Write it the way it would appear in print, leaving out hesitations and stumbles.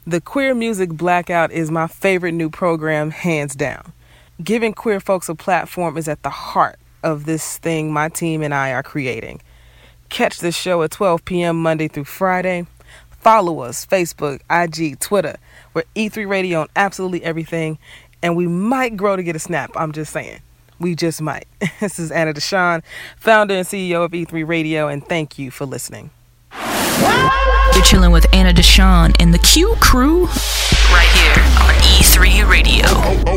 The Queer Music Blackout is my favorite new program, hands down. Giving queer folks a platform is at the heart of this thing my team and I are creating. Catch the show at 12 p.m. Monday through Friday. Follow us, Facebook, IG, Twitter. We're E3 Radio on absolutely everything, and we might grow to get a snap. I'm just saying. We just might. This is Anna Deshawn, founder and CEO of E3 Radio, and thank you for listening. You're chilling with Anna Deshawn and the Q Crew right here on E3 Radio.